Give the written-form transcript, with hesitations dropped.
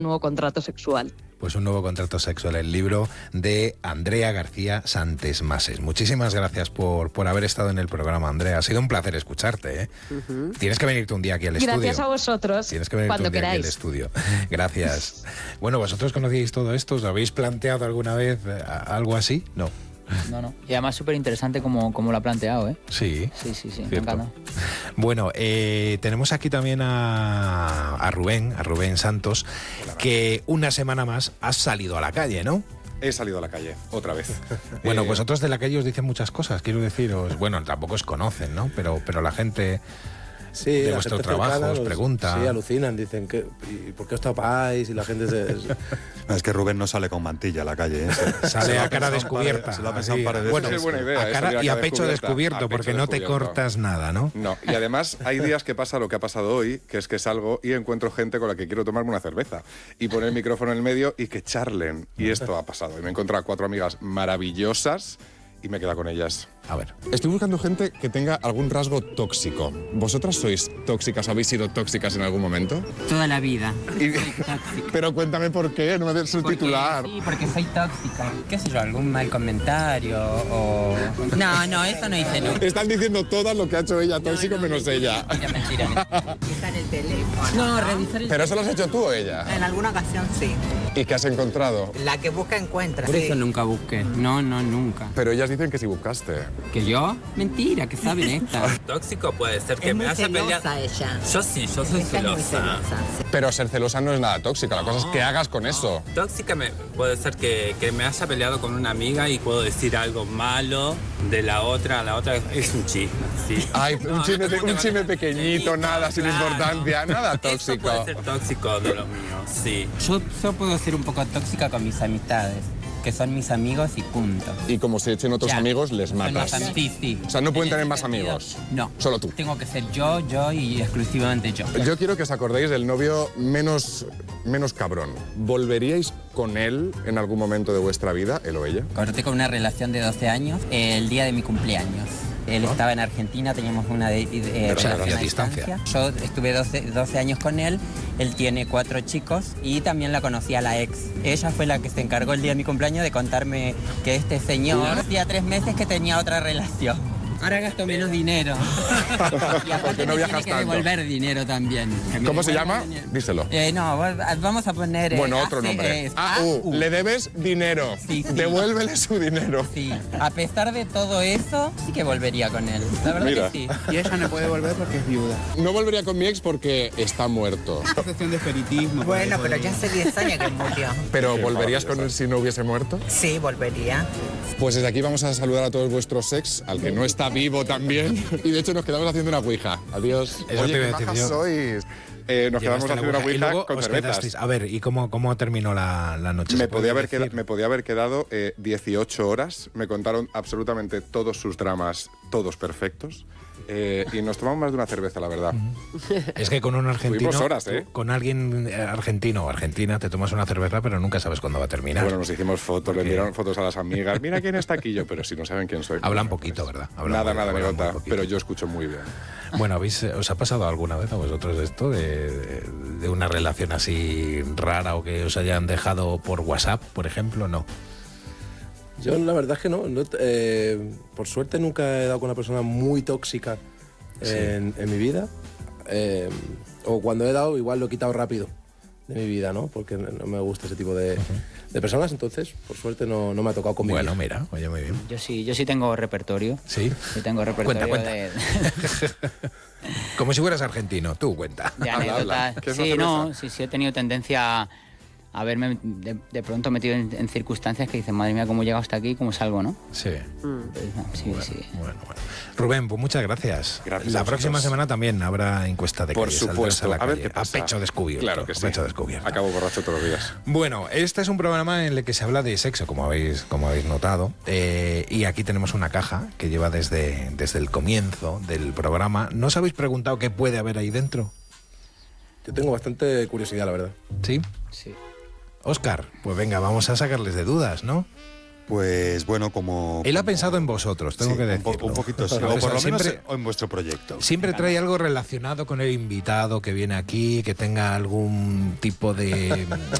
nuevo contrato sexual. Pues un nuevo contrato sexual, el libro de Andrea García Santesmases. Muchísimas gracias por haber estado en el programa, Andrea. Ha sido un placer escucharte, ¿eh? Tienes que venirte un día aquí al estudio. Gracias a vosotros. Tienes que venirte cuando un día queráis. aquí al estudio. Gracias. Bueno, ¿vosotros conocíais todo esto? ¿Os habéis planteado alguna vez algo así? No. No. Y además súper interesante como lo ha planteado, ¿eh? Sí. Sí, me Cierto. encanta. Bueno, tenemos aquí también a Rubén Santos, que una semana más has salido a la calle, ¿no? He salido a la calle, otra vez. Bueno, vosotros de la calle os dicen muchas cosas, quiero deciros. Bueno, tampoco os conocen, ¿no? Pero la gente... Sí, de la vuestro gente trabajo cercana os pregunta. Sí, alucinan, dicen, ¿y por qué os tapáis? Y la gente Es que Rubén no sale con mantilla a la calle, ¿eh? Sale a cara descubierta. Se lo ha pensado un par de veces. Bueno, Es buena idea, a cara y a pecho descubierto, a pecho porque no te descubierto. cortas nada, ¿no? No, y además hay días que pasa lo que ha pasado hoy, que es que salgo y encuentro gente con la que quiero tomarme una cerveza y poner el micrófono en el medio y que charlen. Y esto ha pasado. Y me he encontrado a 4 amigas maravillosas y me he quedado con ellas. A ver. Estoy buscando gente que tenga algún rasgo tóxico. ¿Vosotras sois tóxicas o habéis sido tóxicas en algún momento? Toda la vida. Pero cuéntame por qué, no me des el titular. Sí, porque soy tóxica. ¿Qué sé yo? ¿Algún mal comentario o...? No, eso no hice nunca. Están diciendo todas lo que ha hecho ella tóxico menos ella. Mentira. Revisar el teléfono. No, revisar el... ¿Pero eso lo has hecho tú o ella? En alguna ocasión sí. ¿Y qué has encontrado? La que busca encuentra. Por eso Sí. nunca busqué. No, nunca. Pero ellas dicen que sí buscaste. ¿Que yo? Mentira, que saben esta. Tóxico puede ser que Es me muy haya peleado. celosa ella. Yo sí, yo soy Esta es muy celosa. sí. Pero ser celosa no es nada tóxica, la cosa es que hagas con eso. Tóxica puede ser que me haya peleado con una amiga y puedo decir algo malo de la otra es un chisme, sí. Ay, un chisme pequeñito, nada sin Claro. importancia, nada Eso tóxico. puede ser tóxico de lo mío, sí. Yo puedo ser un poco tóxica con mis amistades, que son mis amigos y punto. Y como se echen otros Ya. amigos, les Son matas. los sí. O sea, no pueden En tener ese más sentido, amigos. No. Solo tú. Tengo que ser yo y exclusivamente yo. Yo quiero que os acordéis del novio menos cabrón. ¿Volveríais con él en algún momento de vuestra vida, él o ella? Corté con una relación de 12 años el día de mi cumpleaños. Él estaba en Argentina, teníamos una relación hacía a distancia. Yo estuve 12 años con él, él tiene 4 chicos y también la conocí a la ex. Ella fue la que se encargó el día de mi cumpleaños de contarme que este señor hacía 3 meses que tenía otra relación. Ahora gasto menos dinero. Y aparte no me viajas tiene que tanto. devolver dinero también. Que me ¿Cómo se devuelva llama? dinero. Díselo. No, vamos a poner... Bueno, otro nombre. AU. Le debes dinero. Sí. Devuélvele su dinero. Sí, a pesar de todo eso, sí que volvería con él. La verdad Mira. que sí. Y ella no puede volver porque es viuda. No volvería con mi ex porque está muerto. Sesión de espiritismo. Bueno, pero ya hace 10 años que murió. ¿Pero volverías con él si no hubiese muerto? Sí, volvería. Pues desde aquí vamos a saludar a todos vuestros ex, al que no está vivo también. Y de hecho nos quedamos haciendo una ouija. Adiós. Eso te iba a decir majas yo. sois. Nos quedamos Llevaste la haciendo una y ouija luego con os cervezas. quedasteis. A ver, ¿y cómo terminó la noche? Me ¿Se puede decir? podía haber quedado 18 horas. Me contaron absolutamente todos sus dramas, todos perfectos. Y nos tomamos más de una cerveza, la verdad. Es que con un argentino, Tuvimos horas, ¿eh? con alguien argentino o argentina, te tomas una cerveza, pero nunca sabes cuándo va a terminar. Bueno, nos hicimos fotos, le enviaron fotos a las amigas. Mira quién está aquí yo, pero si no saben quién soy. Hablan pues, poquito, ¿verdad? Nada, hablan muy nota, poquito. pero yo escucho muy bien. Bueno, ¿os ha pasado alguna vez a vosotros esto de una relación así rara o que os hayan dejado por WhatsApp, por ejemplo? No. Yo la verdad es que no. Por suerte nunca he dado con una persona muy tóxica en mi vida. O cuando he dado, igual lo he quitado rápido de mi vida, ¿no? Porque no me gusta ese tipo de personas. Entonces, por suerte no me ha tocado convivir. Bueno, mira, oye, muy bien. Yo sí tengo repertorio. Sí. Yo tengo repertorio Cuenta. de Como si fueras argentino, tú cuenta. anécdotas. ¿Qué es una Sí, cerveza? no, sí he tenido tendencia a verme de pronto metido en circunstancias que dices, madre mía, cómo he llegado hasta aquí, cómo salgo, ¿no? Sí. Pues, no, sí. Bueno. Rubén, pues muchas gracias. Gracias La a próxima vosotros. semana también habrá encuesta de Por calle. Saldrás supuesto. A, la A ver calle, qué pasa. A pecho descubierto. Claro que a sí. pecho descubierto. Acabo borracho todos los días. Bueno, este es un programa en el que se habla de sexo, como habéis notado. Y aquí tenemos una caja que lleva desde el comienzo del programa. ¿No os habéis preguntado qué puede haber ahí dentro? Yo tengo bastante curiosidad, la verdad. ¿Sí? Sí. Óscar, pues venga, vamos a sacarles de dudas, ¿no? Pues bueno, como... Él ha pensado en vosotros, tengo Sí, que un decirlo. un poquito sí, O o sea, por lo menos siempre- en vuestro proyecto. Siempre trae algo relacionado con el invitado que viene aquí, que tenga algún tipo de